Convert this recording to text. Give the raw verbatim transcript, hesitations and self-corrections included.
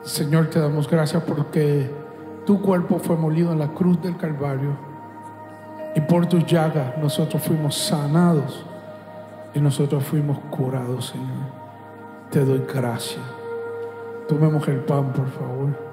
Señor, te damos gracias porque tu cuerpo fue molido en la cruz del Calvario y por tus llagas nosotros fuimos sanados y nosotros fuimos curados, Señor. Te doy gracias. Tomemos el pan, por favor.